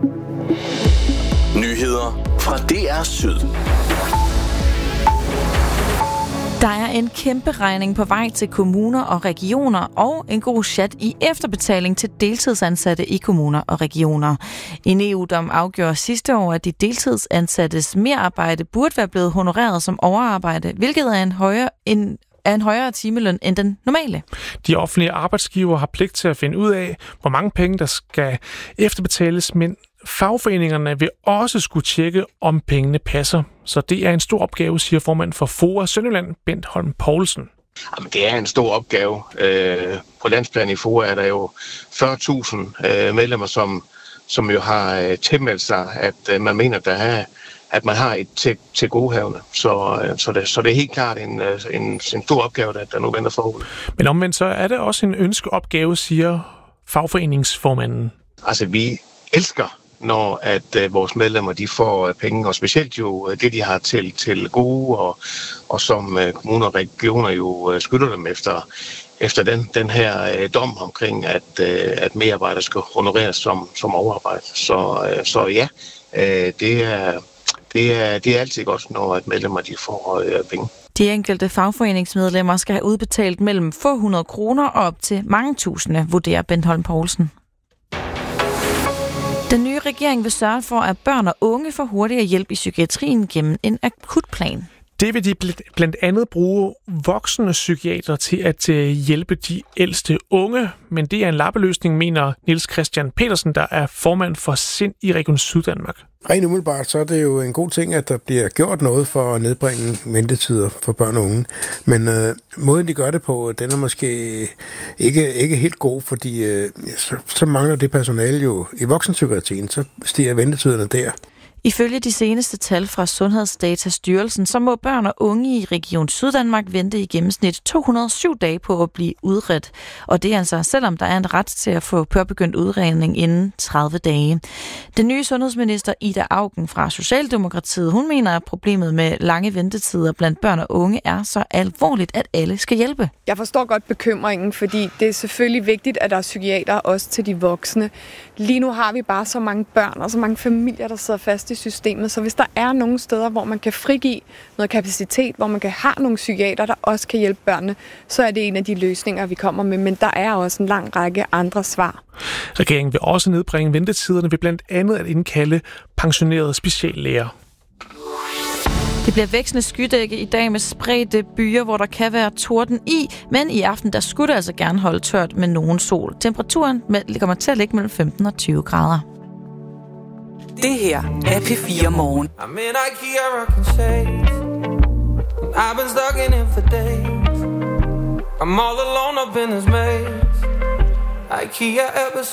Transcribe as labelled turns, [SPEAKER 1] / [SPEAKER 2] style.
[SPEAKER 1] Nyheder fra DR Syd.
[SPEAKER 2] Der er en kæmpe regning på vej til kommuner og regioner og en god chat i efterbetaling til deltidsansatte i kommuner og regioner. En EU-dom afgjorde sidste år, at de deltidsansattes merarbejde burde være blevet honoreret som overarbejde, hvilket er en højere timeløn end den normale.
[SPEAKER 3] De offentlige arbejdsgivere har pligt til at finde ud af, hvor mange penge der skal efterbetales, men fagforeningerne vil også skulle tjekke, om pengene passer. Så det er en stor opgave, siger formand for FOA Sønderjylland, Bent Holm Poulsen.
[SPEAKER 4] Jamen, det er en stor opgave. På landsplan i FOA er der jo 40.000 medlemmer, som jo har tilmeldt sig, at man mener, at man har et til godehavende. Så det er helt klart en stor opgave, der nu venter forud.
[SPEAKER 3] Men omvendt så er det også en ønskeopgave, siger fagforeningsformanden.
[SPEAKER 4] Altså, vi elsker, når at vores medlemmer de får penge, og specielt jo det, de har til gode, og som kommuner og regioner jo skylder dem efter den her dom omkring, at medarbejdere skal honoreres som overarbejde. Så ja, det er altid godt, når at medlemmer de får penge.
[SPEAKER 2] De enkelte fagforeningsmedlemmer skal have udbetalt mellem få 100 kroner og op til mange tusinde, vurderer Bent Holm Poulsen. Den nye regering vil sørge for, at børn og unge får hurtigere hjælp i psykiatrien gennem en akutplan.
[SPEAKER 3] Det vil de blandt andet bruge voksne psykiater til at hjælpe de ældste unge, men det er en lappeløsning, mener Niels Christian Petersen, der er formand for SIND i Region Syddanmark.
[SPEAKER 5] Rent umiddelbart, så er det jo en god ting, at der bliver gjort noget for at nedbringe ventetider for børn og unge. Men måden, de gør det på, den er måske ikke helt god, fordi så mangler det personale jo i voksenpsykiatrien, så stiger ventetiderne der.
[SPEAKER 2] Ifølge de seneste tal fra Sundhedsdatastyrelsen, så må børn og unge i Region Syddanmark vente i gennemsnit 207 dage på at blive udredt. Og det er altså, selvom der er en ret til at få påbegyndt udredning inden 30 dage. Den nye sundhedsminister Ida Auken fra Socialdemokratiet, hun mener, at problemet med lange ventetider blandt børn og unge er så alvorligt, at alle skal hjælpe.
[SPEAKER 6] Jeg forstår godt bekymringen, fordi det er selvfølgelig vigtigt, at der er psykiater også til de voksne. Lige nu har vi bare så mange børn og så mange familier, der sidder fast i systemet, så hvis der er nogle steder, hvor man kan frigive noget kapacitet, hvor man kan have nogle psykiater, der også kan hjælpe børnene, så er det en af de løsninger, vi kommer med, men der er også en lang række andre svar.
[SPEAKER 3] Regeringen vil også nedbringe ventetiderne ved blandt andet at indkalde pensionerede speciallæger.
[SPEAKER 2] Det bliver vækstende skydække i dag med spredte byer, hvor der kan være torden i, men i aften der skulle det altså gerne holde tørt med nogen sol. Temperaturen kommer til at ligge mellem 15 og 20 grader.
[SPEAKER 7] Det her er P4 Morgen.
[SPEAKER 8] I'm in IKEA rocking shades. I've been stuck in it for days. I'm all alone up in this maze. IKEA ever